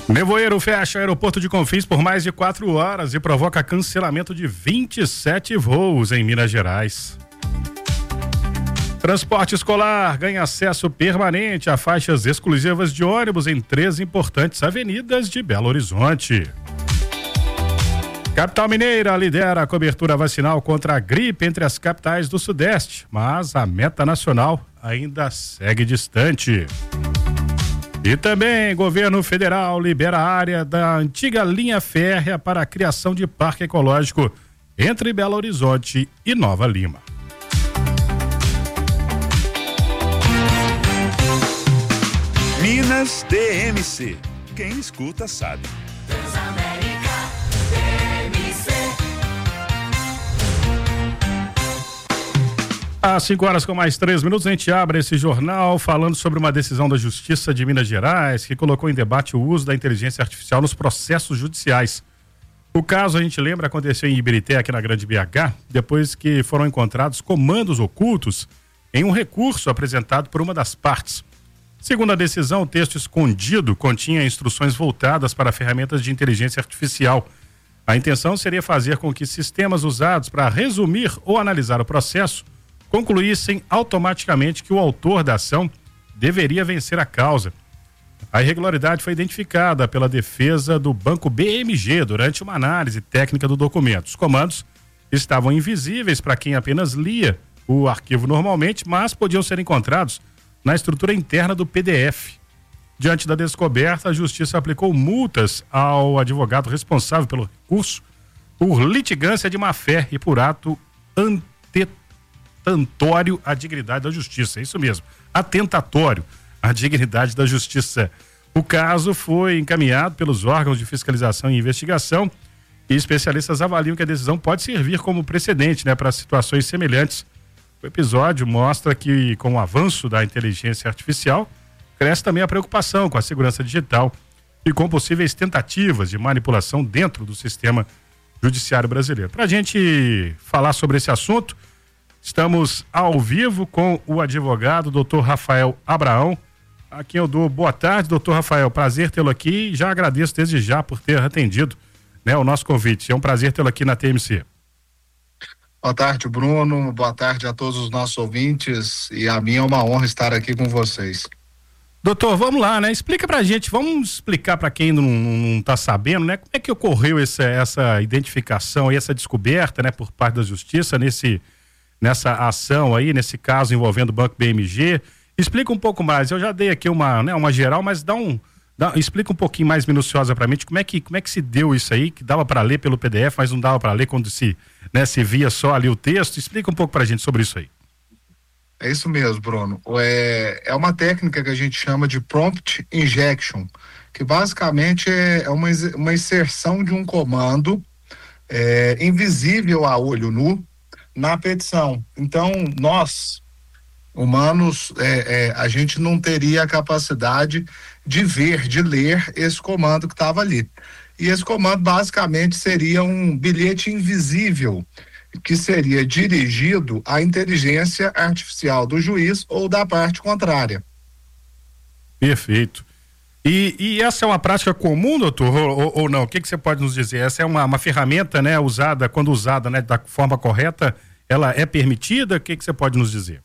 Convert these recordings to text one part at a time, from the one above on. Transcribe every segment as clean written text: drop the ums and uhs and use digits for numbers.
Nevoeiro fecha o aeroporto de Confins por mais de 4 horas e provoca cancelamento de 27 voos em Minas Gerais. Transporte escolar ganha acesso permanente a faixas exclusivas de ônibus em 3 importantes avenidas de Belo Horizonte. Capital Mineira lidera a cobertura vacinal contra a gripe entre as capitais do Sudeste, mas a meta nacional ainda segue distante. E também, governo federal libera a área da antiga linha férrea para a criação de parque ecológico entre Belo Horizonte e Nova Lima. Minas DMC. Quem escuta sabe. Às 5 horas com mais 3 minutos, a gente abre esse jornal falando sobre uma decisão da Justiça de Minas Gerais que colocou em debate o uso da inteligência artificial nos processos judiciais. O caso, a gente lembra, aconteceu em Ibirité, aqui na Grande BH, depois que foram encontrados comandos ocultos em um recurso apresentado por uma das partes. Segundo a decisão, o texto escondido continha instruções voltadas para ferramentas de inteligência artificial. A intenção seria fazer com que sistemas usados para resumir ou analisar o processo concluíssem automaticamente que o autor da ação deveria vencer a causa. A irregularidade foi identificada pela defesa do Banco BMG durante uma análise técnica do documento. Os comandos estavam invisíveis para quem apenas lia o arquivo normalmente, mas podiam ser encontrados na estrutura interna do PDF. Diante da descoberta, a Justiça aplicou multas ao advogado responsável pelo recurso por litigância de má-fé e por ato atentatório à dignidade da Justiça. É isso mesmo, atentatório à dignidade da Justiça. O caso foi encaminhado pelos órgãos de fiscalização e investigação e especialistas avaliam que a decisão pode servir como precedente, para situações semelhantes. O episódio mostra que, com o avanço da inteligência artificial, cresce também a preocupação com a segurança digital e com possíveis tentativas de manipulação dentro do sistema judiciário brasileiro. Para a gente falar sobre esse assunto, estamos ao vivo com o advogado Dr. Rafael Abraão, a quem eu dou boa tarde. Doutor Rafael, prazer tê-lo aqui e já agradeço desde já por ter atendido o nosso convite. É um prazer tê-lo aqui na TMC. Boa tarde, Bruno. Boa tarde a todos os nossos ouvintes e a mim é uma honra estar aqui com vocês. Doutor, vamos lá, Explica pra gente, vamos explicar para quem não tá sabendo, como é que ocorreu essa identificação e essa descoberta, por parte da Justiça nessa ação aí, nesse caso envolvendo o Banco BMG. Explica um pouco mais. Eu já dei aqui uma geral, mas explica um pouquinho mais minuciosa pra mim como é que se deu isso aí, que dava para ler pelo PDF, mas não dava para ler quando se via só ali o texto. Explica um pouco pra gente sobre isso aí. É isso mesmo, Bruno. É uma técnica que a gente chama de prompt injection, que basicamente é uma inserção de um comando invisível a olho nu na petição. Então, nós, humanos, a gente não teria a capacidade de ver, de ler esse comando que estava ali. E esse comando basicamente seria um bilhete invisível que seria dirigido à inteligência artificial do juiz ou da parte contrária. Perfeito. E essa é uma prática comum, doutor, ou não? O que você pode nos dizer? Essa é uma ferramenta, usada, quando usada, da forma correta, ela é permitida? O que você pode nos dizer?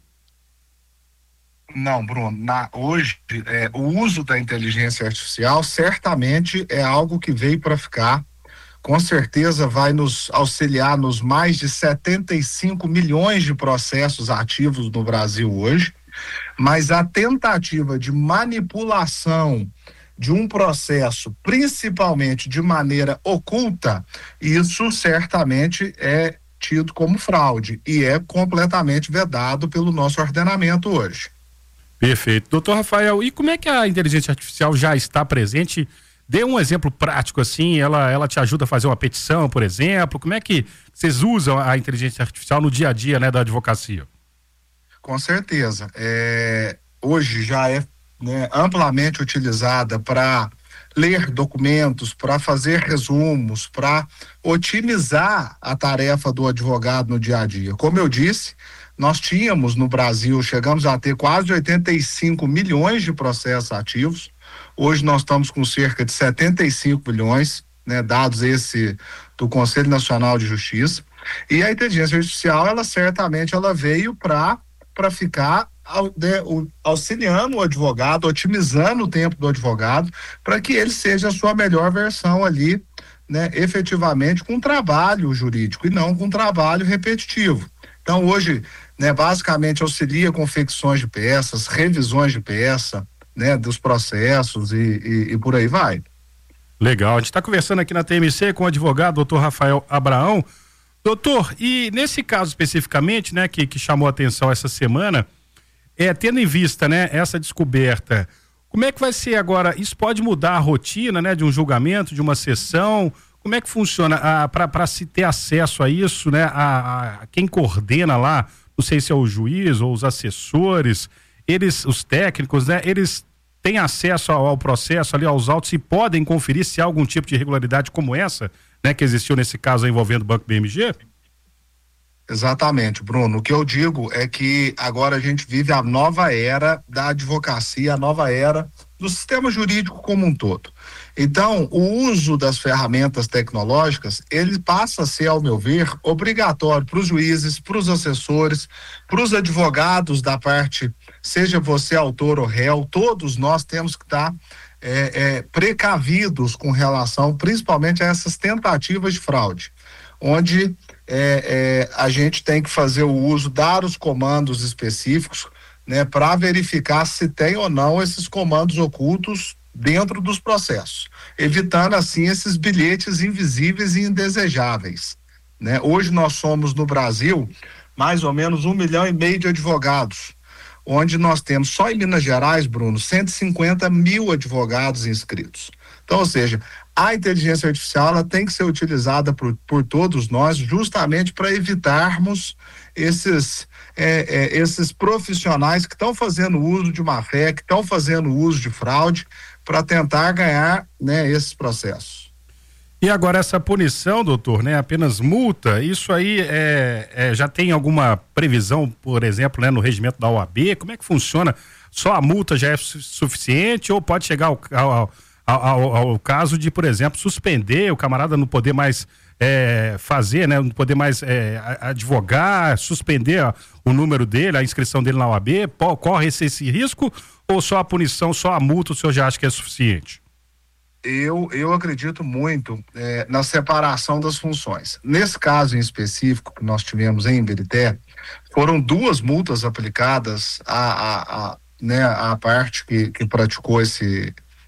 Não, Bruno, hoje o uso da inteligência artificial certamente é algo que veio para ficar. Com certeza vai nos auxiliar nos mais de 75 milhões de processos ativos no Brasil hoje, mas a tentativa de manipulação de um processo, principalmente de maneira oculta, isso certamente é tido como fraude e é completamente vedado pelo nosso ordenamento hoje. Perfeito. Doutor Rafael, e como é que a inteligência artificial já está presente? Dê um exemplo prático, assim, ela te ajuda a fazer uma petição, por exemplo. Como é que vocês usam a inteligência artificial no dia a dia, da advocacia? Com certeza. Hoje já é amplamente utilizada para ler documentos, para fazer resumos, para otimizar a tarefa do advogado no dia a dia. Como eu disse, nós tínhamos no Brasil, chegamos a ter quase 85 milhões de processos ativos. Hoje nós estamos com cerca de 75 bilhões, né, dados esse do Conselho Nacional de Justiça. E a inteligência artificial, ela certamente veio para ficar auxiliando o advogado, otimizando o tempo do advogado, para que ele seja a sua melhor versão ali, né, efetivamente com trabalho jurídico e não com trabalho repetitivo. Então hoje, né, basicamente auxilia confecções de peças, revisões de peça, né, dos processos e por aí vai. Legal, a gente está conversando aqui na TMC com o advogado doutor Rafael Abraão. Doutor, e nesse caso especificamente, né, que chamou a atenção essa semana, tendo em vista, né, essa descoberta, como é que vai ser agora? Isso pode mudar a rotina, né, de um julgamento, de uma sessão? Como é que funciona para se ter acesso a isso, né? A quem coordena lá, não sei se é o juiz ou os assessores, os técnicos, né? Eles têm acesso ao processo ali, aos autos, e podem conferir se há algum tipo de irregularidade como essa, né, que existiu nesse caso envolvendo o Banco BMG? Exatamente, Bruno. O que eu digo é que agora a gente vive a nova era da advocacia, a nova era do sistema jurídico como um todo. Então, o uso das ferramentas tecnológicas, ele passa a ser, ao meu ver, obrigatório para os juízes, para os assessores, para os advogados da parte, seja você autor ou réu, todos nós temos que estar precavidos com relação, principalmente a essas tentativas de fraude, onde a gente tem que fazer o uso, dar os comandos específicos, né, para verificar se tem ou não esses comandos ocultos dentro dos processos, evitando assim esses bilhetes invisíveis e indesejáveis, né? Hoje nós somos no Brasil mais ou menos 1,5 milhão de advogados, onde nós temos só em Minas Gerais, Bruno, 150 mil advogados inscritos. Então, ou seja, a inteligência artificial ela tem que ser utilizada por todos nós justamente para evitarmos esses profissionais que estão fazendo uso de má fé, que estão fazendo uso de fraude para tentar ganhar, né, esses processos. E agora essa punição, doutor, né, apenas multa, isso aí já tem alguma previsão, por exemplo, né, no regimento da OAB? Como é que funciona? Só a multa já é suficiente ou pode chegar ao caso de, por exemplo, suspender o camarada não poder mais fazer, né, não poder mais advogar, suspender o número dele, a inscrição dele na OAB? Corre esse risco ou só a punição, só a multa o senhor já acha que é suficiente? Eu acredito muito na separação das funções. Nesse caso em específico que nós tivemos em Imbirité, foram 2 multas aplicadas à parte que praticou esse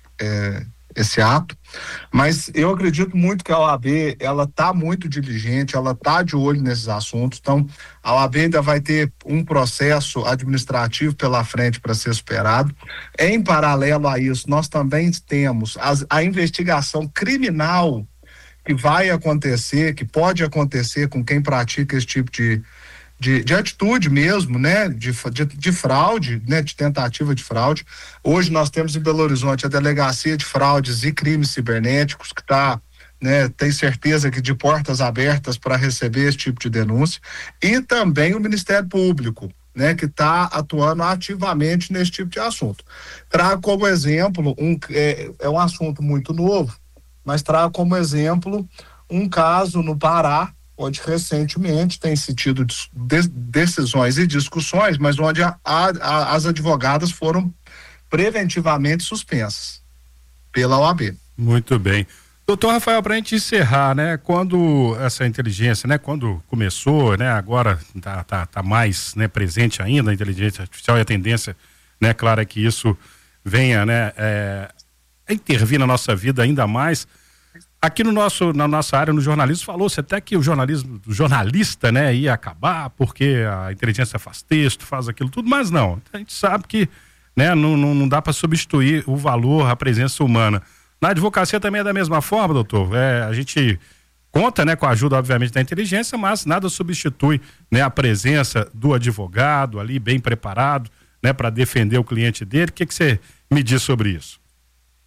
ato, mas eu acredito muito que a OAB ela está muito diligente, ela está de olho nesses assuntos. Então a OAB ainda vai ter um processo administrativo pela frente para ser superado. Em paralelo a isso, nós também temos a investigação criminal que vai acontecer, que pode acontecer com quem pratica esse tipo de atitude mesmo, né, de fraude, né, de tentativa de fraude. Hoje nós temos em Belo Horizonte a Delegacia de Fraudes e Crimes Cibernéticos, que tem certeza que de portas abertas para receber esse tipo de denúncia, e também o Ministério Público, né, que está atuando ativamente nesse tipo de assunto. Trago como exemplo, é um assunto muito novo, mas trago como exemplo um caso no Pará, onde recentemente tem se tido decisões e discussões, mas onde as advogadas foram preventivamente suspensas pela OAB. Muito bem. Doutor Rafael, para a gente encerrar, né, quando essa inteligência, né, quando começou, né, agora tá mais, né, presente ainda a inteligência artificial, e a tendência, né, claro, é que isso venha, né, intervir na nossa vida ainda mais. Aqui na nossa área, no jornalismo, falou-se até que o jornalista, né, ia acabar porque a inteligência faz texto, faz aquilo tudo, mas não. A gente sabe que, né, não dá para substituir o valor, a presença humana. Na advocacia também é da mesma forma, doutor. A gente conta, né, com a ajuda, obviamente, da inteligência, mas nada substitui, né, a presença do advogado ali bem preparado, né, para defender o cliente dele. O que você me diz sobre isso?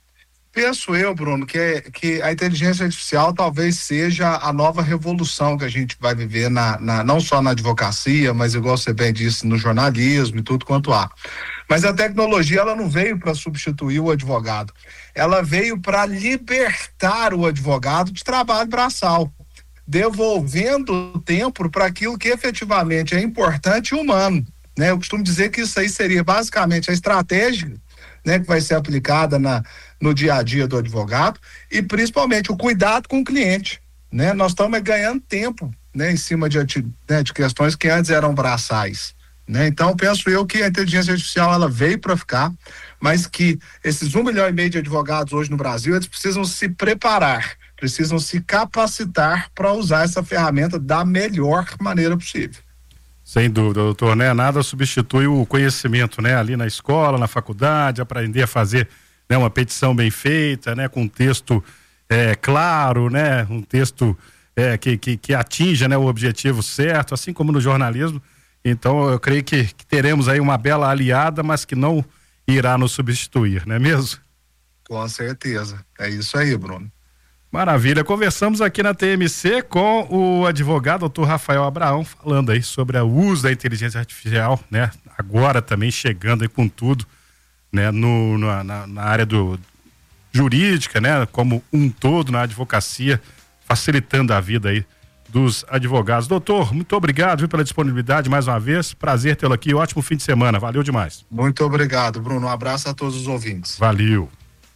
Penso eu, Bruno, que a inteligência artificial talvez seja a nova revolução que a gente vai viver não só na advocacia, mas igual você bem disse, no jornalismo e tudo quanto há. Mas a tecnologia, ela não veio para substituir o advogado, ela veio para libertar o advogado de trabalho braçal, devolvendo tempo para aquilo que efetivamente é importante e humano, né? Eu costumo dizer que isso aí seria basicamente a estratégia, né, que vai ser aplicada no dia a dia do advogado e principalmente o cuidado com o cliente, né? Nós estamos ganhando tempo, né, em cima de questões que antes eram braçais, né? Então penso eu que a inteligência artificial ela veio para ficar, mas que esses 1,5 milhão de advogados hoje no Brasil, eles precisam se preparar, precisam se capacitar para usar essa ferramenta da melhor maneira possível. Sem dúvida, doutor, né? Nada substitui o conhecimento, né? Ali na escola, na faculdade, aprender a fazer, né, uma petição bem feita, né? Com um texto claro, né? Um texto que atinja, né, o objetivo certo, assim como no jornalismo. Então, eu creio que teremos aí uma bela aliada, mas que não irá nos substituir, não é mesmo? Com certeza, é isso aí, Bruno. Maravilha, conversamos aqui na TMC com o advogado doutor Rafael Abraão, falando aí sobre o uso da inteligência artificial, né? Agora também chegando aí com tudo, né? Na área jurídica, né? Como um todo na advocacia, facilitando a vida aí dos advogados. Doutor, muito obrigado, viu, pela disponibilidade mais uma vez, prazer tê-lo aqui, ótimo fim de semana, valeu demais. Muito obrigado, Bruno, um abraço a todos os ouvintes. Valeu.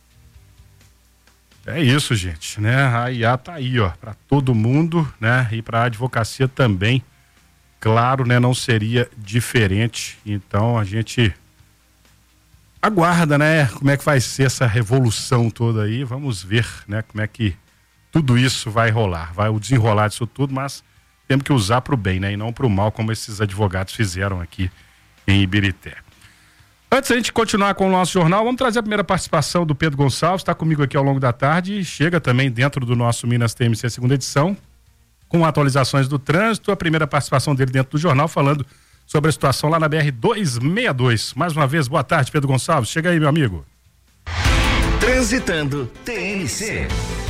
É isso, gente, né? A IA tá aí, ó, para todo mundo, né? E para a advocacia também, claro, né? Não seria diferente. Então a gente aguarda, né? Como é que vai ser essa revolução toda aí? Vamos ver, né? Como é que tudo isso vai rolar, vai o desenrolar disso tudo, mas temos que usar para o bem, né? E não para o mal, como esses advogados fizeram aqui em Ibirité. Antes da gente continuar com o nosso jornal, vamos trazer a primeira participação do Pedro Gonçalves, está comigo aqui ao longo da tarde e chega também dentro do nosso Minas TMC segunda edição, com atualizações do trânsito, a primeira participação dele dentro do jornal, falando sobre a situação lá na BR-262. Mais uma vez, boa tarde, Pedro Gonçalves, chega aí, meu amigo. Transitando TMC.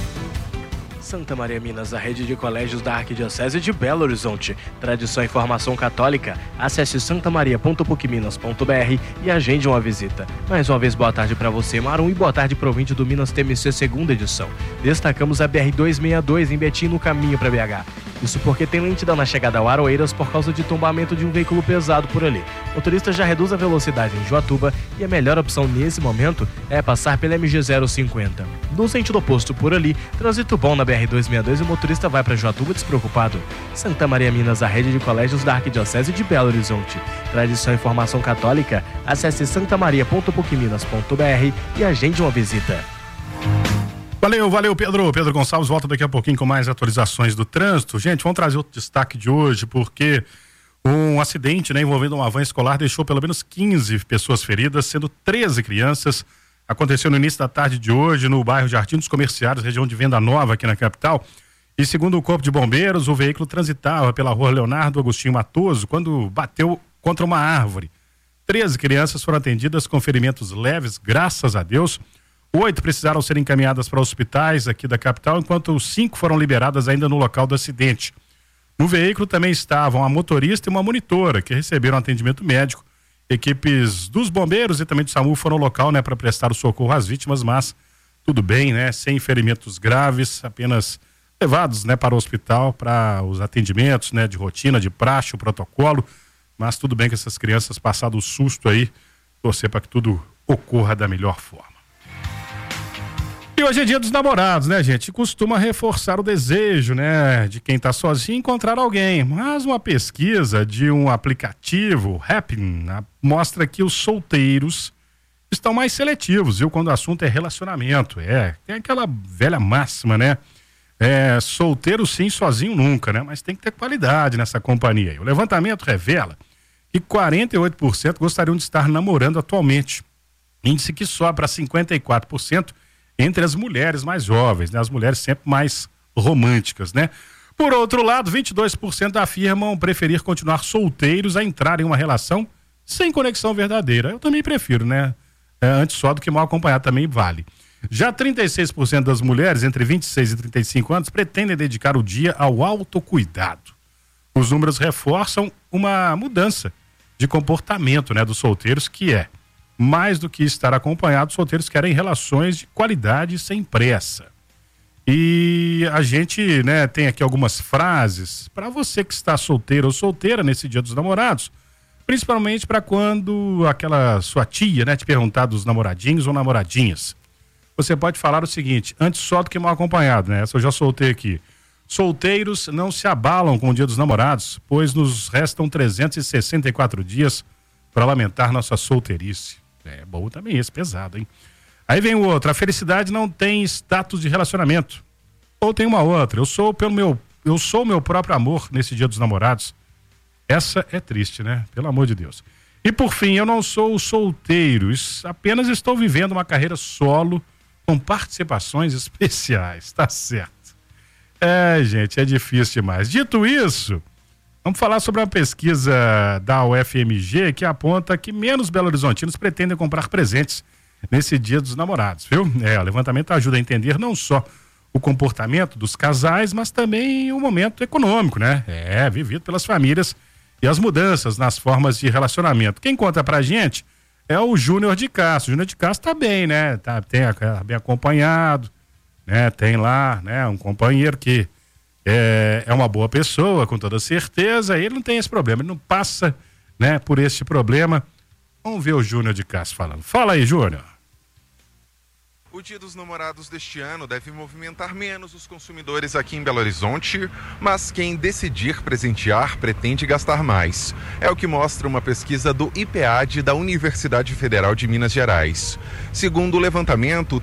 Santa Maria Minas, a rede de colégios da Arquidiocese de Belo Horizonte. Tradição e formação católica. Acesse santamaria.pucminas.br e agende uma visita. Mais uma vez, boa tarde para você, Marum, e boa tarde para o ouvinte do Minas TMC segunda edição. Destacamos a BR-262 em Betim, no caminho para BH. Isso porque tem lentidão na chegada ao Aroeiras por causa de tombamento de um veículo pesado por ali. O motorista já reduz a velocidade em Joatuba e a melhor opção nesse momento é passar pela MG-050. No sentido oposto por ali, trânsito bom na BR-262 e o motorista vai para Joatuba despreocupado. Santa Maria Minas, a rede de colégios da Arquidiocese de Belo Horizonte. Tradição e formação católica, acesse santamaria.pucminas.br e agende uma visita. Valeu, Pedro. Pedro Gonçalves volta daqui a pouquinho com mais atualizações do trânsito. Gente, vamos trazer outro destaque de hoje, porque um acidente, né, envolvendo uma van escolar deixou pelo menos 15 pessoas feridas, sendo 13 crianças. Aconteceu no início da tarde de hoje, no bairro Jardim dos Comerciários, região de Venda Nova, aqui na capital. E segundo o Corpo de Bombeiros, o veículo transitava pela rua Leonardo Agostinho Matoso quando bateu contra uma árvore. 13 crianças foram atendidas com ferimentos leves, graças a Deus. 8 precisaram ser encaminhadas para hospitais aqui da capital, enquanto 5 foram liberadas ainda no local do acidente. No veículo também estavam a motorista e uma monitora, que receberam atendimento médico. Equipes dos bombeiros e também do SAMU foram ao local, né, para prestar o socorro às vítimas, mas tudo bem, né, sem ferimentos graves, apenas levados, né, para o hospital, para os atendimentos, né, de rotina, de praxe, o protocolo, mas tudo bem que essas crianças, passado o susto aí, torcer para que tudo ocorra da melhor forma. E hoje é dia dos namorados, né, gente? Costuma reforçar o desejo, né, de quem tá sozinho encontrar alguém. Mas uma pesquisa de um aplicativo, Happn, mostra que os solteiros estão mais seletivos, viu? Quando o assunto é relacionamento. Tem aquela velha máxima, né? Solteiro sim, sozinho nunca, né? Mas tem que ter qualidade nessa companhia. O levantamento revela que 48% gostariam de estar namorando atualmente. Índice que sobe para 54% entre as mulheres mais jovens, né? As mulheres sempre mais românticas, né? Por outro lado, 22% afirmam preferir continuar solteiros a entrar em uma relação sem conexão verdadeira. Eu também prefiro, né? Antes só do que mal acompanhado também vale. Já 36% das mulheres entre 26 e 35 anos pretendem dedicar o dia ao autocuidado. Os números reforçam uma mudança de comportamento, né, dos solteiros, que é mais do que estar acompanhados, os solteiros querem relações de qualidade sem pressa. E a gente, né, tem aqui algumas frases para você que está solteiro ou solteira nesse Dia dos Namorados, principalmente para quando aquela sua tia, né, te perguntar dos namoradinhos ou namoradinhas. Você pode falar o seguinte: antes só do que mal acompanhado, né? Essa eu já soltei aqui. Solteiros não se abalam com o Dia dos Namorados, pois nos restam 364 dias para lamentar nossa solteirice. É bom também esse, pesado, hein? Aí vem o outro: a felicidade não tem status de relacionamento. Ou tem uma outra: eu sou o meu próprio amor nesse Dia dos Namorados. Essa é triste, né? Pelo amor de Deus. E por fim, eu não sou solteiro, apenas estou vivendo uma carreira solo com participações especiais. Tá certo. Gente, é difícil demais. Dito isso, vamos falar sobre uma pesquisa da UFMG que aponta que menos belo-horizontinos pretendem comprar presentes nesse Dia dos Namorados, viu? O levantamento ajuda a entender não só o comportamento dos casais, mas também o momento econômico, né? Vivido pelas famílias e as mudanças nas formas de relacionamento. Quem conta pra gente é o Júnior de Castro. O Júnior de Castro tá bem, né? Tá bem acompanhado, né? Tem lá, né, um companheiro que é uma boa pessoa, com toda certeza. Ele não tem esse problema, ele não passa, né, por este problema. Vamos ver o Júnior de Castro falando. Fala aí, Júnior. O Dia dos Namorados deste ano deve movimentar menos os consumidores aqui em Belo Horizonte, mas quem decidir presentear pretende gastar mais. É o que mostra uma pesquisa do IPEAD da Universidade Federal de Minas Gerais. Segundo o levantamento,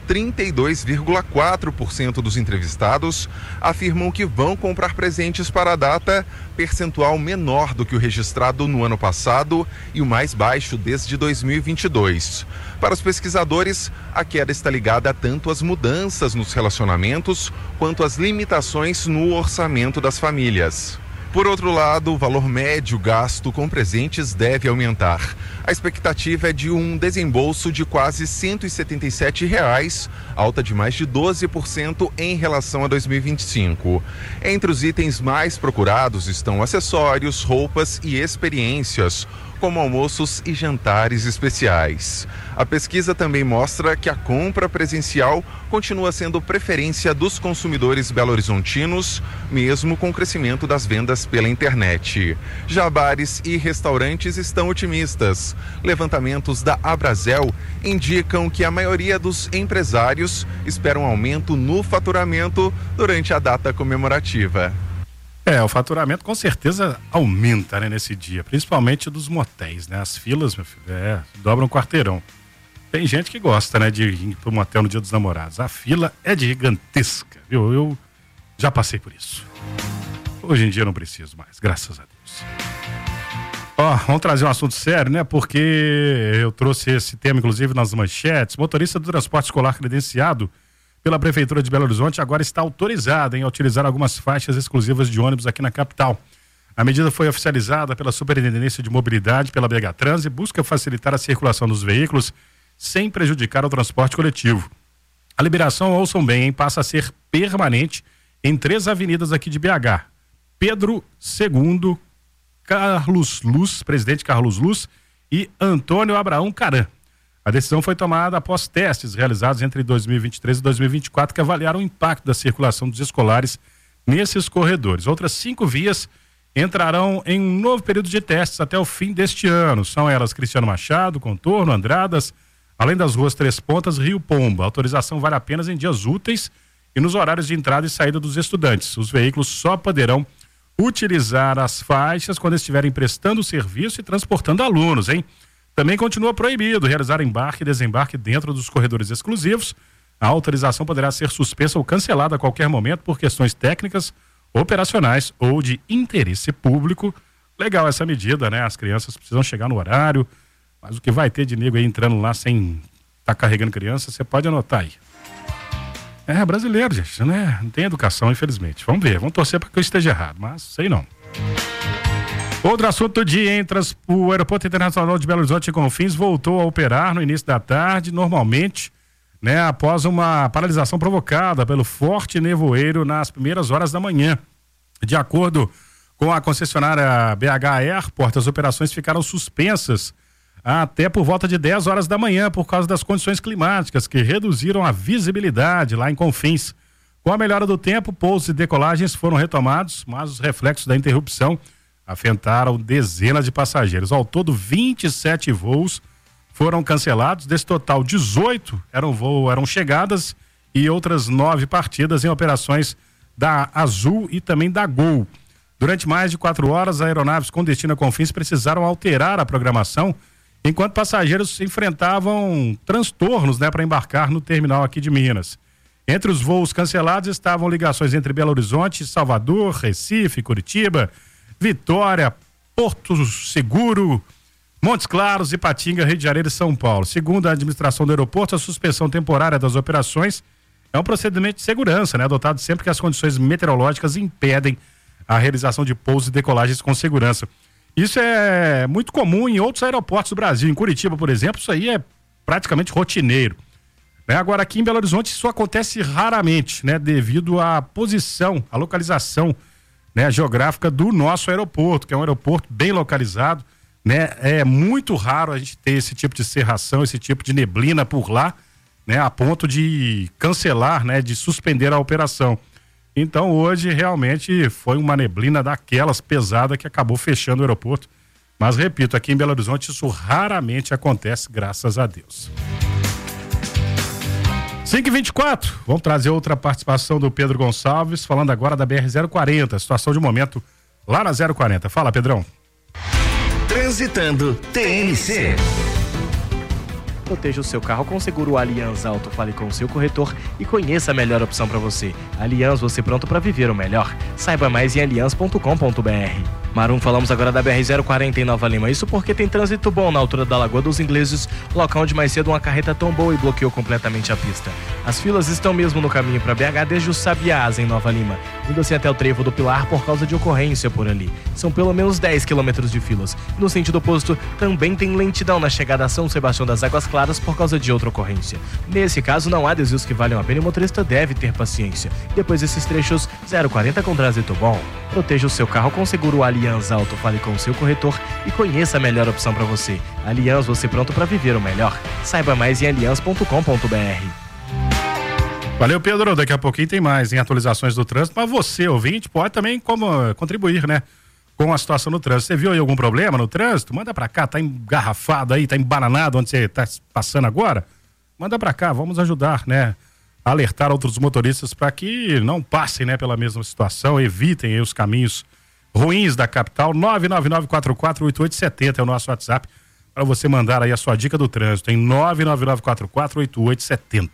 32,4% dos entrevistados afirmam que vão comprar presentes para a data, percentual menor do que o registrado no ano passado e o mais baixo desde 2022. Para os pesquisadores, a queda está ligada tanto às mudanças nos relacionamentos quanto às limitações no orçamento das famílias. Por outro lado, o valor médio gasto com presentes deve aumentar. A expectativa é de um desembolso de quase R$ 177, alta de mais de 12% em relação a 2025. Entre os itens mais procurados estão acessórios, roupas e experiências, como almoços e jantares especiais. A pesquisa também mostra que a compra presencial continua sendo preferência dos consumidores belo-horizontinos, mesmo com o crescimento das vendas pela internet. Já bares e restaurantes estão otimistas. Levantamentos da Abrazel indicam que a maioria dos empresários esperam aumento no faturamento durante a data comemorativa. O faturamento com certeza aumenta, né, nesse dia, principalmente dos motéis, né? As filas, meu filho, dobram um quarteirão. Tem gente que gosta, né, de ir para um motel no Dia dos Namorados. A fila é gigantesca, viu? Eu já passei por isso. Hoje em dia não preciso mais, graças a Deus. Vamos trazer um assunto sério, né? Porque eu trouxe esse tema, inclusive, nas manchetes. Motorista do transporte escolar credenciado pela Prefeitura de Belo Horizonte agora está autorizado a utilizar algumas faixas exclusivas de ônibus aqui na capital. A medida foi oficializada pela Superintendência de Mobilidade, pela BH Trans, e busca facilitar a circulação dos veículos sem prejudicar o transporte coletivo. A liberação, ouçam bem, passa a ser permanente em 3 avenidas aqui de BH. Pedro II, Carlos Luz, Presidente Carlos Luz e Antônio Abraão Caran. A decisão foi tomada após testes realizados entre 2023 e 2024 que avaliaram o impacto da circulação dos escolares nesses corredores. Outras 5 vias entrarão em um novo período de testes até o fim deste ano. São elas Cristiano Machado, Contorno, Andradas, além das ruas Três Pontas, Rio Pomba. A autorização vale apenas em dias úteis e nos horários de entrada e saída dos estudantes. Os veículos só poderão utilizar as faixas quando estiverem prestando serviço e transportando alunos, hein? Também continua proibido realizar embarque e desembarque dentro dos corredores exclusivos. A autorização poderá ser suspensa ou cancelada a qualquer momento por questões técnicas, operacionais ou de interesse público. Legal essa medida, né? As crianças precisam chegar no horário, mas o que vai ter de nego aí entrando lá sem estar carregando criança, você pode anotar aí. Brasileiro, gente, né? Não tem educação, infelizmente. Vamos ver, vamos torcer para que eu esteja errado, mas sei não. Outro assunto do dia, o Aeroporto Internacional de Belo Horizonte e Confins voltou a operar no início da tarde, normalmente, né, após uma paralisação provocada pelo forte nevoeiro nas primeiras horas da manhã. De acordo com a concessionária BH Airport, as operações ficaram suspensas até por volta de 10 horas da manhã por causa das condições climáticas que reduziram a visibilidade lá em Confins. Com a melhora do tempo, pousos e decolagens foram retomados, mas os reflexos da interrupção afetaram dezenas de passageiros. Ao todo, 27 voos foram cancelados. Desse total, 18 eram chegadas e outras 9 partidas em operações da Azul e também da Gol. Durante mais de 4 horas, aeronaves com destino a Confins precisaram alterar a programação, enquanto passageiros enfrentavam transtornos, né, para embarcar no terminal aqui de Minas. Entre os voos cancelados estavam ligações entre Belo Horizonte, Salvador, Recife, Curitiba, Vitória, Porto Seguro, Montes Claros, Ipatinga, Rio de Janeiro e São Paulo. Segundo a administração do aeroporto, a suspensão temporária das operações é um procedimento de segurança, né, adotado sempre que as condições meteorológicas impedem a realização de pousos e decolagens com segurança. Isso é muito comum em outros aeroportos do Brasil. Em Curitiba, por exemplo, isso aí é praticamente rotineiro. Agora, aqui em Belo Horizonte, isso acontece raramente, né, devido à posição, à localização, né, geográfica do nosso aeroporto, que é um aeroporto bem localizado, né? É muito raro a gente ter esse tipo de cerração, esse tipo de neblina por lá, né, a ponto de cancelar, né, de suspender a operação. Então, hoje, realmente, foi uma neblina daquelas pesada que acabou fechando o aeroporto. Mas, repito, aqui em Belo Horizonte, isso raramente acontece, graças a Deus. 5h24, vamos trazer outra participação do Pedro Gonçalves, falando agora da BR-040, situação de momento lá na 040. Fala, Pedrão. Transitando TNC. Proteja o seu carro com o seguro Allianz Auto. Fale com o seu corretor e conheça a melhor opção para você. Allianz, você pronto para viver o melhor. Saiba mais em allianz.com.br. Marum, falamos agora da BR-040 em Nova Lima. Isso porque tem trânsito bom na altura da Lagoa dos Ingleses, local onde mais cedo uma carreta tombou e bloqueou completamente a pista. As filas estão mesmo no caminho para BH desde o Sabiás, em Nova Lima, indo assim até o Trevo do Pilar por causa de ocorrência por ali. São pelo menos 10 quilômetros de filas. No sentido oposto, também tem lentidão na chegada a São Sebastião das Águas Claras por causa de outra ocorrência. Nesse caso, não há desvios que valham a pena e o motorista deve ter paciência. Depois desses trechos, 040 com trânsito bom. Proteja o seu carro com seguro Allianz Auto. Fale com o seu corretor e conheça a melhor opção para você. Allianz, você pronto para viver o melhor. Saiba mais em allianz.com.br. Valeu, Pedro. Daqui a pouquinho tem mais em atualizações do trânsito, mas você, ouvinte, pode também contribuir, né, com a situação no trânsito. Você viu aí algum problema no trânsito? Manda pra cá, tá engarrafado aí, tá embananado onde você tá passando agora? Manda pra cá, vamos ajudar, né, a alertar outros motoristas para que não passem, né, pela mesma situação, evitem aí os caminhos ruins da capital. 999448870 é o nosso WhatsApp para você mandar aí a sua dica do trânsito, em 999448870.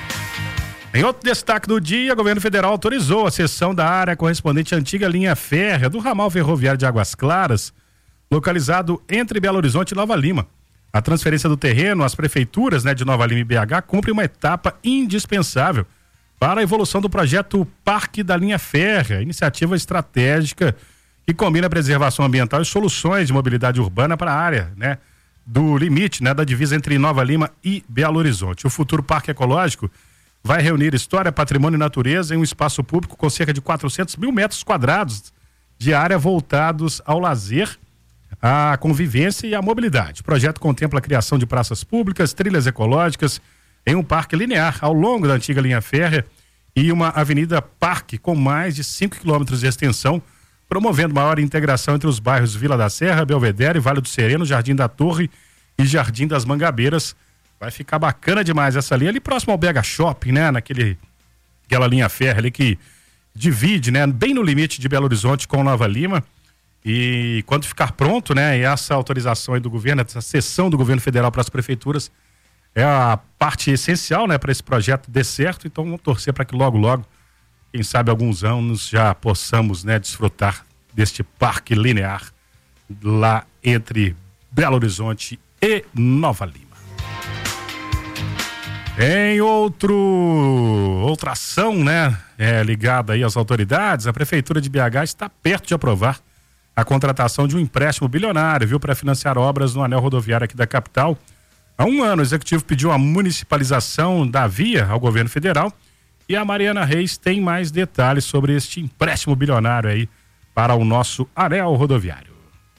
Em outro destaque do dia, o governo federal autorizou a cessão da área correspondente à antiga linha férrea do ramal ferroviário de Águas Claras, localizado entre Belo Horizonte e Nova Lima. A transferência do terreno às prefeituras, né, de Nova Lima e BH cumpre uma etapa indispensável para a evolução do projeto Parque da Linha Férrea, iniciativa estratégica que combina a preservação ambiental e soluções de mobilidade urbana para a área, né, do limite, né, da divisa entre Nova Lima e Belo Horizonte. O futuro parque ecológico vai reunir história, patrimônio e natureza em um espaço público com cerca de 400 mil metros quadrados de área voltados ao lazer, à convivência e à mobilidade. O projeto contempla a criação de praças públicas, trilhas ecológicas em um parque linear ao longo da antiga linha férrea e uma avenida parque com mais de 5 quilômetros de extensão, promovendo maior integração entre os bairros Vila da Serra, Belvedere, Vale do Sereno, Jardim da Torre e Jardim das Mangabeiras. Vai ficar bacana demais essa linha ali próximo ao BH Shopping, né? Aquela linha férrea ali que divide, né? Bem no limite de Belo Horizonte com Nova Lima. E quando ficar pronto, né? E essa autorização aí do governo, essa cessão do governo federal para as prefeituras é a parte essencial, né? Para esse projeto dê certo. Então vamos torcer para que logo, quem sabe alguns anos já possamos, né? Desfrutar deste parque linear lá entre Belo Horizonte e Nova Lima. Em outra ação, né, ligada aí às autoridades, a Prefeitura de BH está perto de aprovar a contratação de um empréstimo bilionário, para financiar obras no anel rodoviário aqui da capital. Há um ano, o executivo pediu a municipalização da via ao governo federal e a Mariana Reis tem mais detalhes sobre este empréstimo bilionário aí para o nosso anel rodoviário.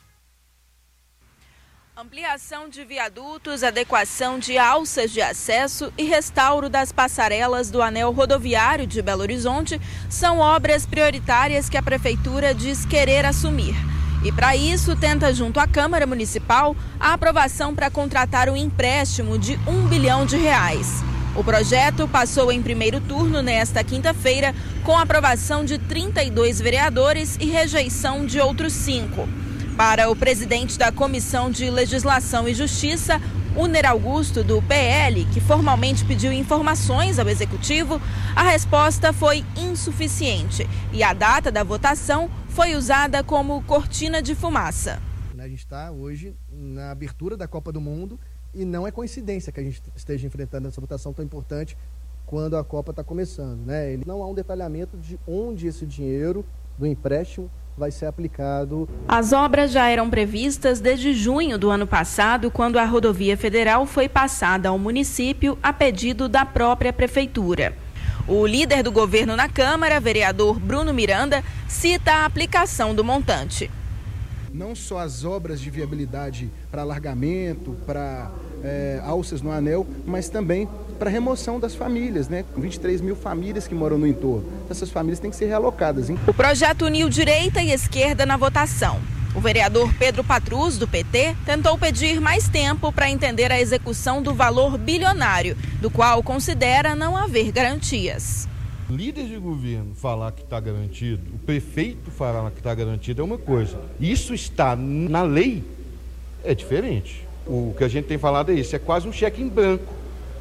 Ampliação de viadutos, adequação de alças de acesso e restauro das passarelas do anel rodoviário de Belo Horizonte são obras prioritárias que a Prefeitura diz querer assumir. E para isso, tenta junto à Câmara Municipal a aprovação para contratar um empréstimo de R$1 bilhão. O projeto passou em primeiro turno nesta quinta-feira, com aprovação de 32 vereadores e rejeição de outros 5. Para o presidente da Comissão de Legislação e Justiça, Uner Augusto, do PL, que formalmente pediu informações ao Executivo, a resposta foi insuficiente e a data da votação foi usada como cortina de fumaça. A gente está hoje na abertura da Copa do Mundo e não é coincidência que a gente esteja enfrentando essa votação tão importante quando a Copa está começando, né? Não há um detalhamento de onde esse dinheiro do empréstimo vai ser aplicado. As obras já eram previstas desde junho do ano passado, quando a rodovia federal foi passada ao município a pedido da própria prefeitura. O líder do governo na Câmara, vereador Bruno Miranda, cita a aplicação do montante. Não só as obras de viabilidade para alargamento, para alças no anel, mas também para remoção das famílias, né? 23 mil famílias que moram no entorno. Essas famílias têm que ser realocadas, hein? O projeto uniu direita e esquerda na votação. O vereador Pedro Patrus, do PT, tentou pedir mais tempo para entender a execução do valor bilionário, do qual considera não haver garantias. O líder de governo falar que está garantido, o prefeito falar que está garantido é uma coisa. Isso está na lei, é diferente. O que a gente tem falado é isso, é quase um cheque em branco.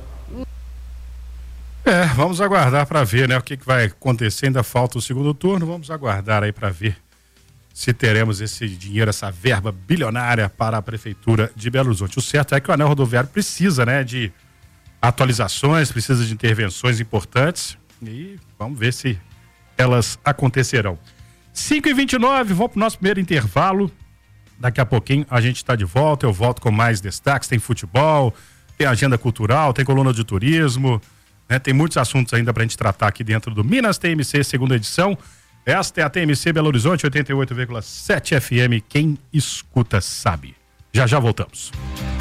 Vamos aguardar para ver, né, o que vai acontecer. Ainda falta o segundo turno, vamos aguardar aí para ver se teremos esse dinheiro, essa verba bilionária para a Prefeitura de Belo Horizonte. O certo é que o anel rodoviário precisa, né, de atualizações, precisa de intervenções importantes e vamos ver se elas acontecerão. 5h29, vamos para o nosso primeiro intervalo. Daqui a pouquinho a gente está de volta, eu volto com mais destaques, tem futebol, tem agenda cultural, tem coluna de turismo, né? Tem muitos assuntos ainda para a gente tratar aqui dentro do Minas TMC, segunda edição. Esta é a TMC Belo Horizonte, 88,7 FM, quem escuta sabe. Já voltamos.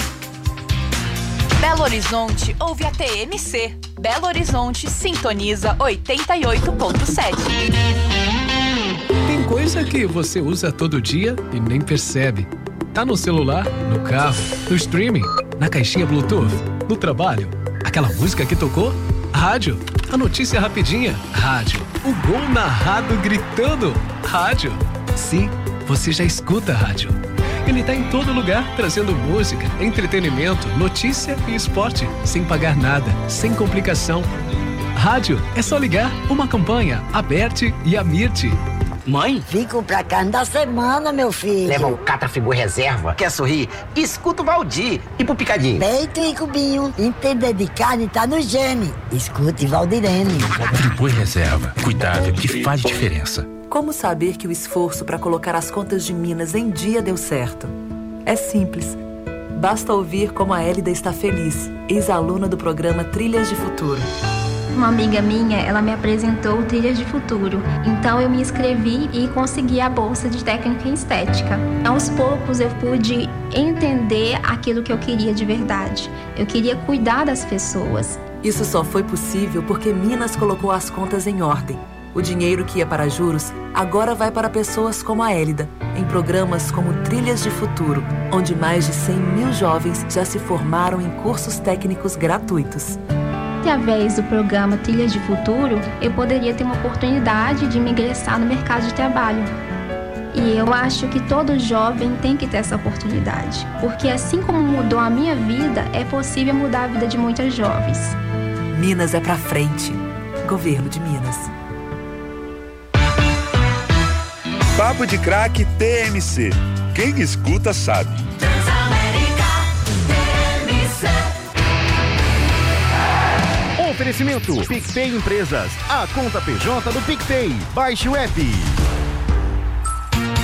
Belo Horizonte ouve a TMC. Belo Horizonte sintoniza 88,7. Tem coisa que você usa todo dia e nem percebe. Tá no celular, no carro, no streaming, na caixinha Bluetooth, no trabalho. Aquela música que tocou? Rádio. A notícia rapidinha? Rádio. O gol narrado gritando? Rádio. Sim, você já escuta rádio. Ele tá em todo lugar, trazendo música, entretenimento, notícia e esporte, sem pagar nada, sem complicação. Rádio, é só ligar uma campanha, Aberte e Amirte. Mãe? Vim comprar carne da semana, meu filho. Leva um Catafigu reserva. Quer sorrir? Escuta o Valdir. E pro picadinho? Peito e cubinho. Entender de carne tá no gene. Escute Valdirene. Frigu reserva. Cuidado que faz diferença. Como saber que o esforço para colocar as contas de Minas em dia deu certo? É simples. Basta ouvir como a Hélida está feliz, ex-aluna do programa Trilhas de Futuro. Uma amiga minha, ela me apresentou Trilhas de Futuro. Então eu me inscrevi e consegui a bolsa de técnica em estética. Aos poucos eu pude entender aquilo que eu queria de verdade. Eu queria cuidar das pessoas. Isso só foi possível porque Minas colocou as contas em ordem. O dinheiro que ia para juros agora vai para pessoas como a Hélida, em programas como Trilhas de Futuro, onde mais de 100 mil jovens já se formaram em cursos técnicos gratuitos. Através do programa Trilhas de Futuro, eu poderia ter uma oportunidade de me ingressar no mercado de trabalho. E eu acho que todo jovem tem que ter essa oportunidade, porque assim como mudou a minha vida, é possível mudar a vida de muitas jovens. Minas é pra frente. Governo de Minas. Papo de Craque TMC. Quem escuta sabe. Oferecimento PicPay Empresas, a conta PJ do PicPay. Baixe o app.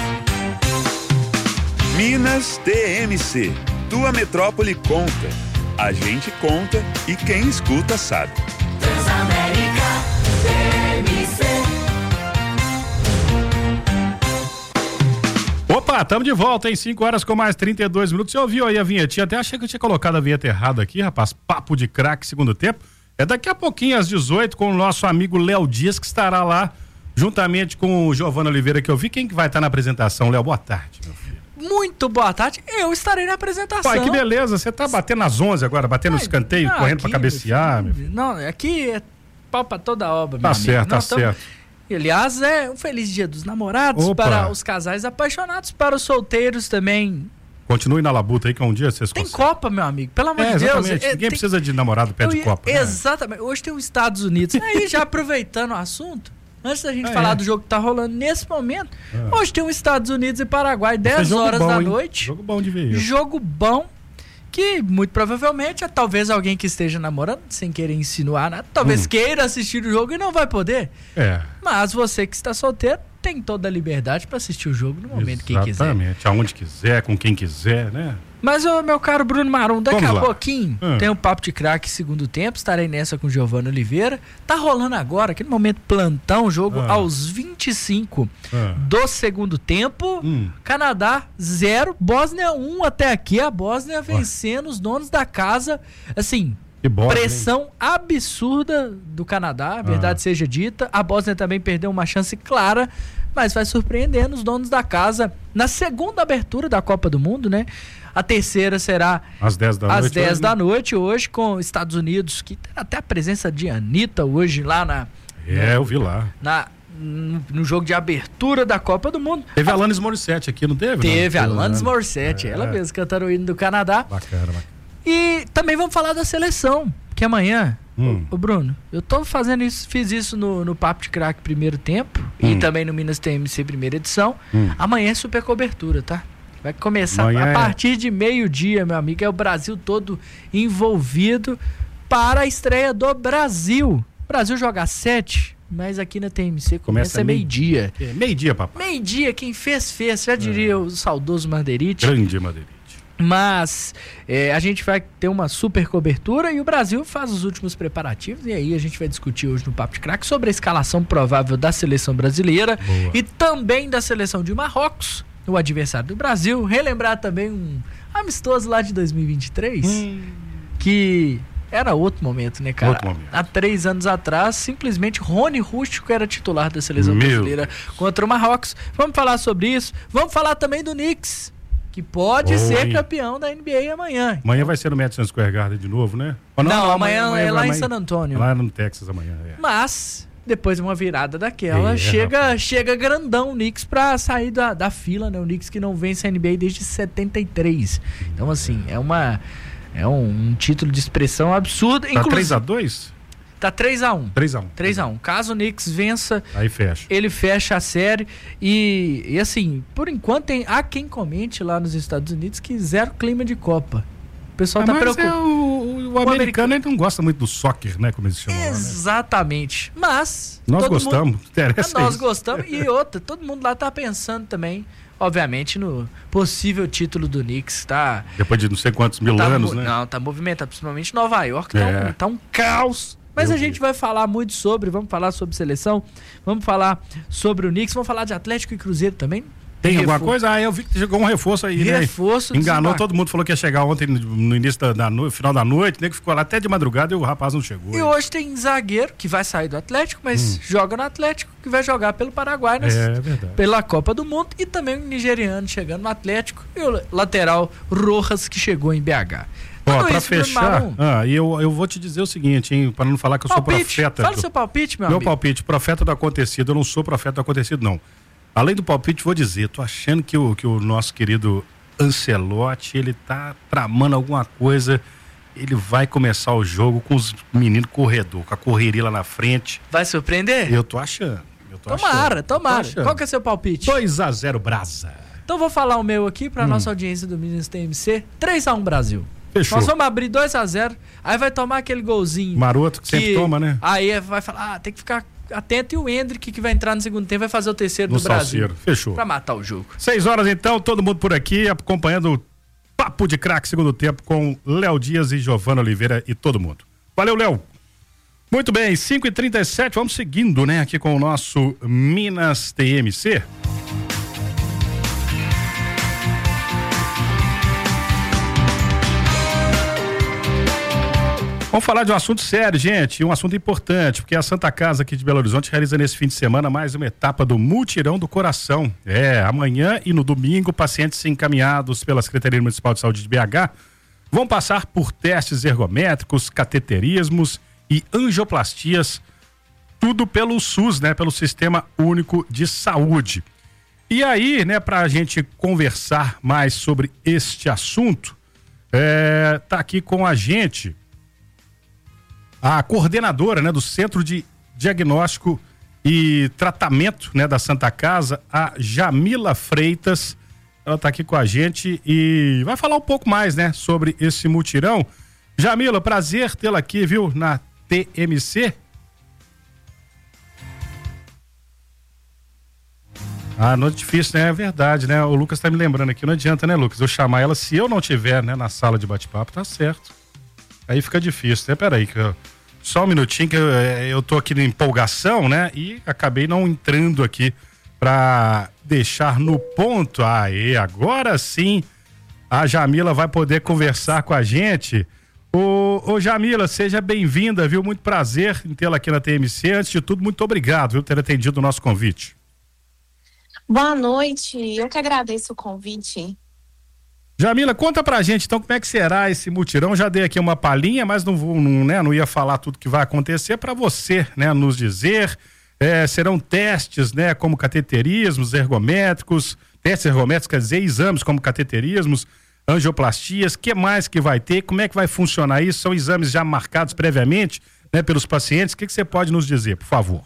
Minas TMC. Tua metrópole conta. A gente conta e quem escuta sabe. Transamérica TMC. Opa, estamos de volta, em 5 horas com mais 32 minutos. Você ouviu aí a vinhetinha? Até achei que eu tinha colocado a vinheta errada aqui, rapaz. Papo de craque, segundo tempo. É daqui a pouquinho, às 18, com o nosso amigo Léo Dias, que estará lá, juntamente com o Giovana Oliveira, que eu vi. Quem que vai estar na apresentação, Léo? Boa tarde, meu filho. Muito boa tarde, eu estarei na apresentação. Pai, que beleza, você tá batendo às 11 agora, batendo no escanteio, correndo pra cabecear, meu filho. Não, aqui é pau pra toda obra, meu amigo. Certo, tá certo. Aliás, é um feliz dia dos namorados. Opa. Para os casais apaixonados, para os solteiros também. Continue na labuta aí, que um dia vocês conseguem. Tem Copa, meu amigo, pelo amor de Deus. Ninguém precisa de namorado perto de Copa. Exatamente, hoje tem os Estados Unidos. Aí, já aproveitando o assunto, antes da gente falar do jogo que tá rolando nesse momento, hoje tem os Estados Unidos e Paraguai, 10 horas da noite. Jogo bom de ver isso. Jogo bom, que muito provavelmente, talvez alguém que esteja namorando, sem querer insinuar nada, talvez queira assistir o jogo e não vai poder. Mas você que está solteiro, tem toda a liberdade para assistir o jogo no momento que quiser. Exatamente, aonde quiser, com quem quiser, né? Mas, meu caro Bruno Marum, daqui a pouquinho tem um Papo de Craque segundo tempo, estarei nessa com o Giovana Oliveira. Tá rolando agora, aquele momento plantão, jogo aos 25 do segundo tempo. Canadá 0, Bósnia 1 até aqui, a Bósnia vencendo os donos da casa, assim... Pressão absurda do Canadá, verdade seja dita. A Bósnia também perdeu uma chance clara, mas vai surpreendendo os donos da casa na segunda abertura da Copa do Mundo, né? A terceira será às 10 da noite. Às 10 da noite hoje, com Estados Unidos, que tem até a presença de Anitta hoje lá na... eu vi lá. No jogo de abertura da Copa do Mundo. Teve a Alanis Morissette aqui, não teve? Teve a Alanis Morissette, ela mesma cantando o hino do Canadá. Bacana. E também vamos falar da seleção, que amanhã, ô Bruno, eu tô fazendo isso, fiz isso no Papo de Craque primeiro tempo e também no Minas TMC primeira edição. Amanhã é super cobertura, tá? Vai começar a partir de meio-dia, meu amigo, é o Brasil todo envolvido para a estreia do Brasil. O Brasil joga às 7, mas aqui na TMC começa meio-dia. Meio-dia, papai. Meio-dia, quem fez, já diria o saudoso Madeirite. Grande Madeirite. Mas a gente vai ter uma super cobertura e o Brasil faz os últimos preparativos, e aí a gente vai discutir hoje no Papo de Craque sobre a escalação provável da seleção brasileira e também da seleção de Marrocos, o adversário do Brasil. Relembrar também um amistoso lá de 2023 que era outro momento, né, cara? Há 3 anos atrás, simplesmente Rony Rústico era titular da seleção brasileira contra o Marrocos. Vamos falar sobre isso. Vamos falar também do Knicks, que pode ser campeão da NBA amanhã. Amanhã vai ser no Madison Square Garden de novo, né? Não, amanhã é lá em San Antonio. Lá no Texas amanhã. Mas, depois de uma virada daquela, chega grandão o Knicks pra sair da fila, né? O Knicks que não vence a NBA desde 73. Então, assim, é um título de expressão absurdo. Tá 3-2? Tá 3-1. 3-1. Caso o Knicks vença, aí fecha. Ele fecha a série. E assim, por enquanto há quem comente lá nos Estados Unidos que zero clima de Copa. O pessoal tá preocupado. O americano ele não gosta muito do soccer, né? Como eles chamam. Exatamente. Lá, né? Mas nós gostamos. Nós gostamos. E outra, todo mundo lá tá pensando também, obviamente, no possível título do Knicks, tá? Depois de não sei quantos mil anos, né? Não, tá movimentado, principalmente Nova York, tá um caos. Mas a gente vai falar muito vamos falar sobre seleção, vamos falar sobre o Knicks, vamos falar de Atlético e Cruzeiro também. Tem alguma coisa? Eu vi que chegou um reforço aí, né? Enganou, todo mundo falou que ia chegar ontem no início final da noite, nem que ficou lá até de madrugada e o rapaz não chegou. E hoje tem zagueiro que vai sair do Atlético, mas joga no Atlético, que vai jogar pelo Paraguai, né? Pela Copa do Mundo, e também um nigeriano chegando no Atlético e o lateral Rojas que chegou em BH. Pra fechar, eu vou te dizer o seguinte, hein, para não falar que eu sou profeta. Fala o seu palpite, meu amigo. Meu palpite, profeta do acontecido. Eu não sou profeta do acontecido, não. Além do palpite, vou dizer, tô achando que o nosso querido Ancelotti, ele tá tramando alguma coisa, ele vai começar o jogo com os meninos corredor, com a correria lá na frente. Vai surpreender? Eu tô achando. Tomara. Qual que é o seu palpite? 2-0 Brasa. Então vou falar o meu aqui pra nossa audiência do Minas TMC, 3-1 Brasil. Fechou. Nós vamos abrir 2-0, aí vai tomar aquele golzinho. Maroto que sempre toma, né? Aí vai falar, tem que ficar atento, e o Hendrick que vai entrar no segundo tempo vai fazer o terceiro do Brasil. Fechou. Pra matar o jogo. 6 horas então, todo mundo por aqui acompanhando o Papo de Craque, segundo tempo, com Léo Dias e Giovana Oliveira e todo mundo. Valeu, Léo. Muito bem, 5h37, vamos seguindo, né, aqui com o nosso Minas TMC. Vamos falar de um assunto sério, gente, um assunto importante, porque a Santa Casa aqui de Belo Horizonte realiza nesse fim de semana mais uma etapa do Mutirão do Coração. Amanhã e no domingo, pacientes encaminhados pela Secretaria Municipal de Saúde de BH vão passar por testes ergométricos, cateterismos e angioplastias, tudo pelo SUS, né, pelo Sistema Único de Saúde. E aí, né, para a gente conversar mais sobre este assunto, tá aqui com a gente a coordenadora, né, do Centro de Diagnóstico e Tratamento, né, da Santa Casa, a Jamila Freitas. Ela está aqui com a gente e vai falar um pouco mais, né, sobre esse mutirão. Jamila, prazer tê-la aqui, viu, na TMC. Não é difícil, né? É verdade, né? O Lucas tá me lembrando aqui, não adianta, né, Lucas? Eu chamar ela, se eu não tiver, né, na sala de bate-papo, tá certo. Aí fica difícil, né? Peraí, só um minutinho que eu tô aqui na empolgação, né? E acabei não entrando aqui pra deixar no ponto. Aí, agora sim, a Jamila vai poder conversar com a gente. Ô Jamila, seja bem-vinda, viu? Muito prazer em tê-la aqui na TMC. Antes de tudo, muito obrigado, viu, por ter atendido o nosso convite. Boa noite, eu que agradeço o convite. Jamila, conta pra gente então como é que será esse mutirão. Já dei aqui uma palhinha, mas não ia falar tudo que vai acontecer, para você, né, nos dizer. Serão testes, né, como cateterismos ergométricos, testes ergométricos, quer dizer, exames como cateterismos, angioplastias, que mais que vai ter, como é que vai funcionar isso? São exames já marcados previamente, né, pelos pacientes. O que você pode nos dizer, por favor?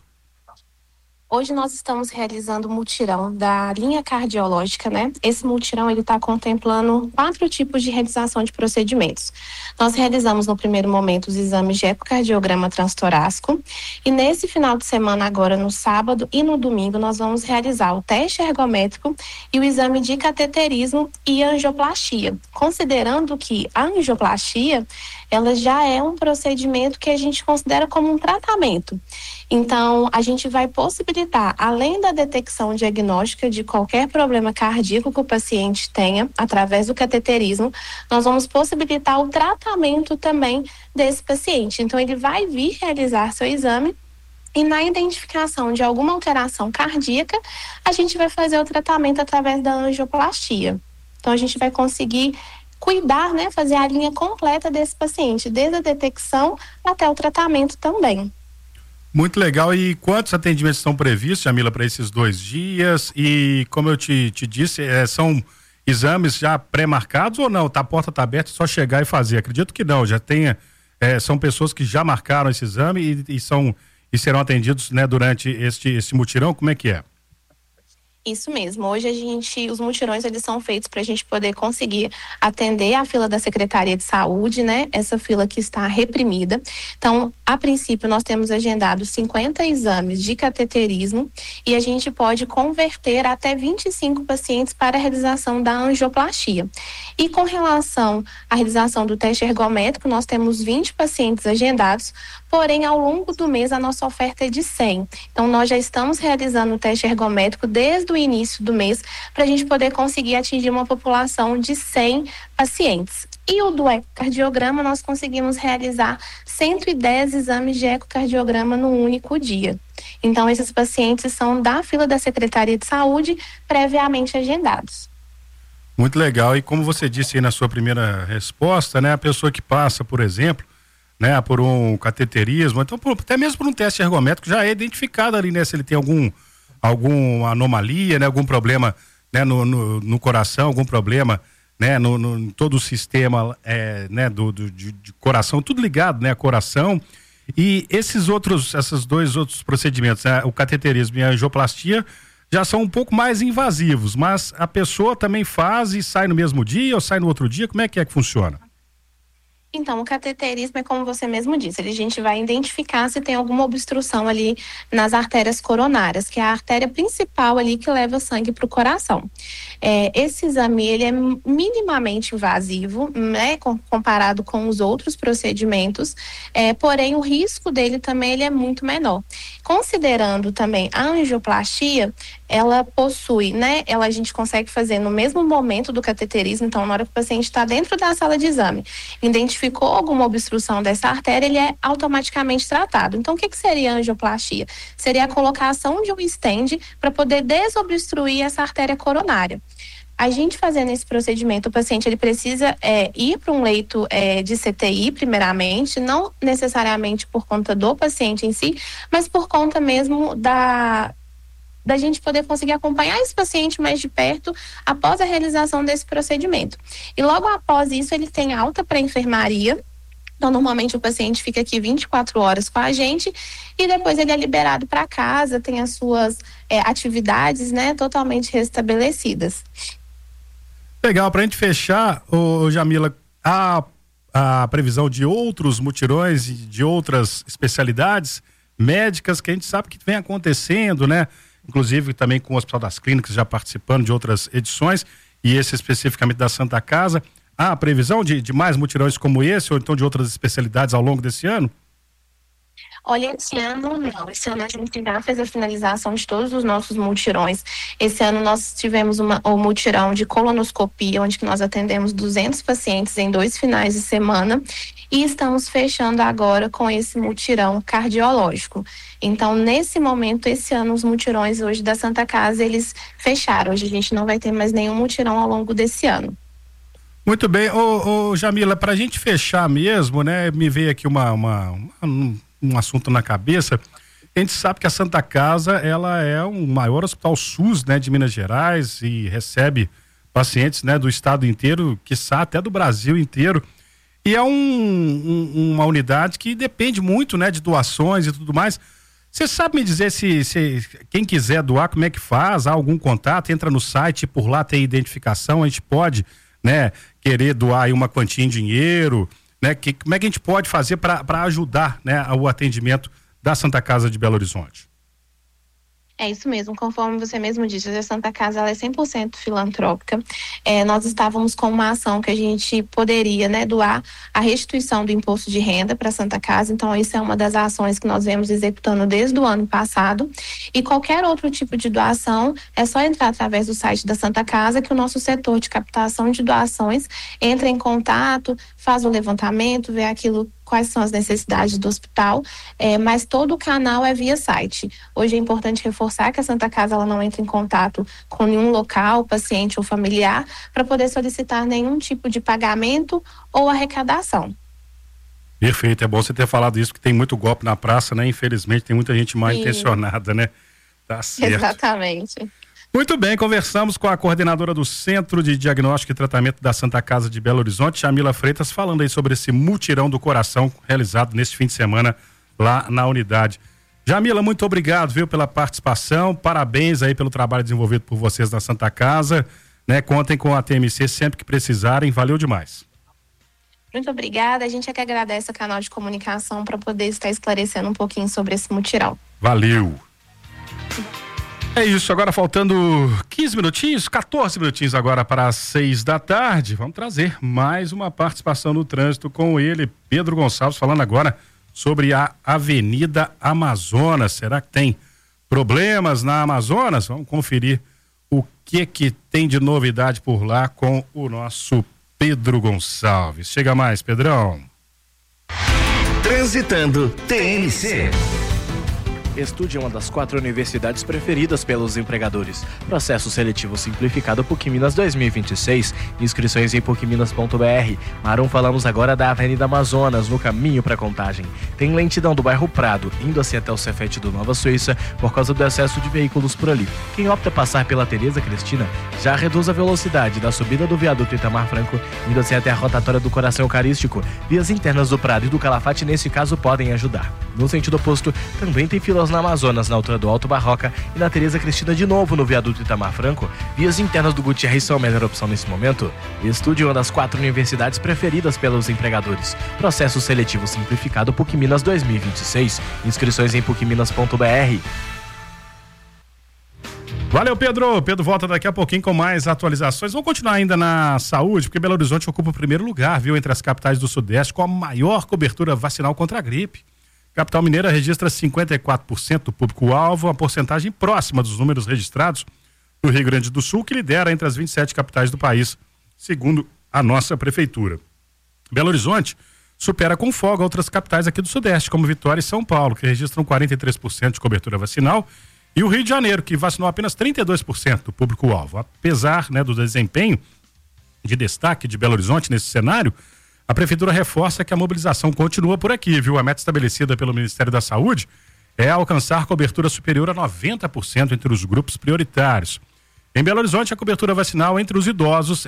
Hoje nós estamos realizando o mutirão da linha cardiológica, né? Esse mutirão, ele está contemplando 4 tipos de realização de procedimentos. Nós realizamos no primeiro momento os exames de ecocardiograma transtorácico e nesse final de semana agora, no sábado e no domingo, nós vamos realizar o teste ergométrico e o exame de cateterismo e angioplastia. Considerando que a angioplastia, ela já é um procedimento que a gente considera como um tratamento. Então, a gente vai possibilitar, além da detecção diagnóstica de qualquer problema cardíaco que o paciente tenha, através do cateterismo, nós vamos possibilitar o tratamento também desse paciente. Então, ele vai vir realizar seu exame e na identificação de alguma alteração cardíaca, a gente vai fazer o tratamento através da angioplastia. Então, a gente vai conseguir cuidar, né, fazer a linha completa desse paciente, desde a detecção até o tratamento também. Muito legal. E quantos atendimentos estão previstos, Jamila, para esses 2 dias? E como eu te disse, são exames já pré-marcados ou não? A porta está aberta, é só chegar e fazer. Acredito que não, já tenha, são pessoas que já marcaram esse exame e serão atendidos, né, durante esse mutirão. Como é que é? Isso mesmo. Hoje os mutirões, eles são feitos para a gente poder conseguir atender a fila da Secretaria de Saúde, né? Essa fila que está reprimida. Então, a princípio, nós temos agendado 50 exames de cateterismo e a gente pode converter até 25 pacientes para a realização da angioplastia. E com relação à realização do teste ergométrico, nós temos 20 pacientes agendados, porém, ao longo do mês, a nossa oferta é de 100. Então, nós já estamos realizando o teste ergométrico desde o início do mês para a gente poder conseguir atingir uma população de 100 pacientes. E o do ecocardiograma, nós conseguimos realizar 110 exames de ecocardiograma num único dia. Então, esses pacientes são da fila da Secretaria de Saúde, previamente agendados. Muito legal. E como você disse aí na sua primeira resposta, né, a pessoa que passa, por exemplo, né, por um cateterismo, então até mesmo por um teste ergométrico, já é identificado ali, né, se ele tem alguma anomalia, né, algum problema, né, no coração, algum problema, né, no todo o sistema, né, de coração, tudo ligado, né, coração. E esses 2 outros procedimentos, né, o cateterismo e a angioplastia, já são um pouco mais invasivos, mas a pessoa também faz e sai no mesmo dia ou sai no outro dia? Como é que funciona? Então, o cateterismo é como você mesmo disse, a gente vai identificar se tem alguma obstrução ali nas artérias coronárias, que é a artéria principal ali que leva sangue para o coração. Esse exame, ele é minimamente invasivo, né, comparado com os outros procedimentos, porém o risco dele também ele é muito menor. Considerando também a angioplastia, ela possui, né, a gente consegue fazer no mesmo momento do cateterismo, então na hora que o paciente está dentro da sala de exame, identificou alguma obstrução dessa artéria, ele é automaticamente tratado. Então, o que seria a angioplastia? Seria a colocação de um stent para poder desobstruir essa artéria coronária. A gente fazendo esse procedimento, o paciente ele precisa ir para um leito de CTI, primeiramente, não necessariamente por conta do paciente em si, mas por conta mesmo da gente poder conseguir acompanhar esse paciente mais de perto após a realização desse procedimento. E logo após isso, ele tem alta para a enfermaria. Então, normalmente o paciente fica aqui 24 horas com a gente e depois ele é liberado para casa, tem as suas atividades, né, totalmente restabelecidas. Legal, para a gente fechar, Jamila, a previsão de outros mutirões e de outras especialidades médicas que a gente sabe que vem acontecendo, né? Inclusive também com o Hospital das Clínicas já participando de outras edições e esse especificamente da Santa Casa. Há a previsão de mais mutirões como esse ou então de outras especialidades ao longo desse ano? Olha, esse ano não. Esse ano a gente já fez a finalização de todos os nossos mutirões. Esse ano nós tivemos o mutirão de colonoscopia, onde nós atendemos 200 pacientes em 2 finais de semana. E estamos fechando agora com esse mutirão cardiológico. Então, nesse momento, esse ano, os mutirões hoje da Santa Casa, eles fecharam. Hoje a gente não vai ter mais nenhum mutirão ao longo desse ano. Muito bem. Jamila, para a gente fechar mesmo, né, me veio aqui um assunto na cabeça. A gente sabe que a Santa Casa, ela é o maior hospital SUS, né, de Minas Gerais e recebe pacientes, né, do estado inteiro, quiçá até do Brasil inteiro. E é uma unidade que depende muito, né, de doações e tudo mais. Você sabe me dizer se quem quiser doar, como é que faz? Há algum contato? Entra no site, por lá tem identificação, a gente pode, né, querer doar aí uma quantia em dinheiro, né? Como é que a gente pode fazer para ajudar, né, o atendimento da Santa Casa de Belo Horizonte? É isso mesmo, conforme você mesmo disse, a Santa Casa ela é 100% filantrópica. Nós estávamos com uma ação que a gente poderia, né, doar a restituição do imposto de renda para a Santa Casa. Então, isso é uma das ações que nós vemos executando desde o ano passado. E qualquer outro tipo de doação, é só entrar através do site da Santa Casa, que o nosso setor de captação de doações entra em contato, faz o levantamento, vê quais são as necessidades do hospital, mas todo o canal é via site. Hoje é importante reforçar que a Santa Casa ela não entra em contato com nenhum local, paciente ou familiar, para poder solicitar nenhum tipo de pagamento ou arrecadação. Perfeito, é bom você ter falado isso, que tem muito golpe na praça, né? Infelizmente tem muita gente mal intencionada, né? Tá certo. Exatamente. Muito bem, conversamos com a coordenadora do Centro de Diagnóstico e Tratamento da Santa Casa de Belo Horizonte, Jamila Freitas, falando aí sobre esse mutirão do coração realizado neste fim de semana lá na unidade. Jamila, muito obrigado, viu, pela participação, parabéns aí pelo trabalho desenvolvido por vocês na Santa Casa, né? Contem com a TMC sempre que precisarem, valeu demais. Muito obrigada, a gente é que agradece o canal de comunicação para poder estar esclarecendo um pouquinho sobre esse mutirão. Valeu. É isso, agora faltando 14 minutinhos agora para as 6 da tarde, vamos trazer mais uma participação no trânsito com ele, Pedro Gonçalves, falando agora sobre a Avenida Amazonas. Será que tem problemas na Amazonas? Vamos conferir o que tem de novidade por lá com o nosso Pedro Gonçalves. Chega mais, Pedrão. Transitando TNC. Estude é uma das 4 universidades preferidas pelos empregadores. Processo seletivo simplificado PUC Minas 2026. Inscrições em pucminas.br. Marum, falamos agora da Avenida Amazonas, no caminho para Contagem. Tem lentidão do bairro Prado, indo assim até o Cefete do Nova Suíça, por causa do excesso de veículos por ali. Quem opta passar pela Tereza Cristina, já reduz a velocidade da subida do viaduto Itamar Franco, indo assim até a rotatória do Coração Eucarístico. Vias internas do Prado e do Calafate, nesse caso, podem ajudar. No sentido oposto, também tem filas na Amazonas, na altura do Alto Barroca, e na Tereza Cristina de novo no viaduto Itamar Franco. Vias internas do Gutierrez são a melhor opção nesse momento. Estude uma das 4 universidades preferidas pelos empregadores. Processo seletivo simplificado PUC Minas 2026. Inscrições em pucminas.br. Valeu, Pedro. Pedro volta daqui a pouquinho com mais atualizações. Vamos continuar ainda na saúde, porque Belo Horizonte ocupa o primeiro lugar, viu, entre as capitais do Sudeste, com a maior cobertura vacinal contra a gripe. Capital Mineira registra 54% do público-alvo, uma porcentagem próxima dos números registrados no Rio Grande do Sul, que lidera entre as 27 capitais do país, segundo a nossa prefeitura. Belo Horizonte supera com folga outras capitais aqui do Sudeste, como Vitória e São Paulo, que registram 43% de cobertura vacinal, e o Rio de Janeiro, que vacinou apenas 32% do público-alvo. Apesar, né, do desempenho de destaque de Belo Horizonte nesse cenário, a Prefeitura reforça que a mobilização continua por aqui, viu? A meta estabelecida pelo Ministério da Saúde é alcançar cobertura superior a 90% entre os grupos prioritários. Em Belo Horizonte, a cobertura vacinal entre os idosos